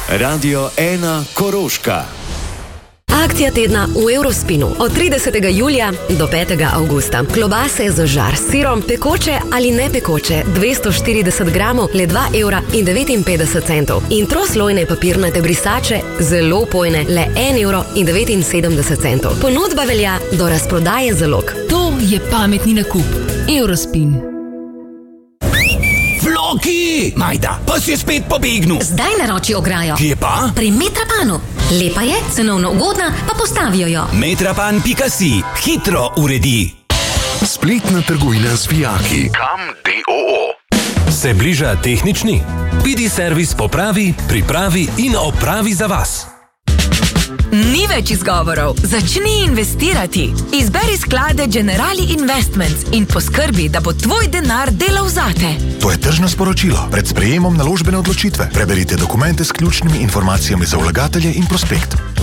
Radio 1 Koroška. Akcija tedna v Eurospinu od 30. julija do 5. avgusta. Klobase za žar s sirom, pekoče ali ne pekoče, 240 gramov, le 2,59 €. In troslojne papirnate brisače, zelo pojne, le 1,79 €. Ponudba velja do razprodaje zalog. To je pametni nakup. Eurospin. Floki! Majda, pa si spet pobegnil. Zdaj naroči ograjo. Kje pa? Pri Metrapanu. Lepa je, cenovno ugodna, pa postavijo jo. Metrapan.si. Hitro uredi. Spletna trgovina z vijaki. Kam d.o.o. Se bliža tehnični? Pidi servis popravi, pripravi in opravi za vas. Ni več izgovorov. Začni investirati. Izberi sklade Generali Investments in poskrbi, da bo tvoj denar delal zate. To je tržno sporočilo. Pred sprejemom naložbene odločitve preberite dokumente s ključnimi informacijami za vlagatelje in prospekt.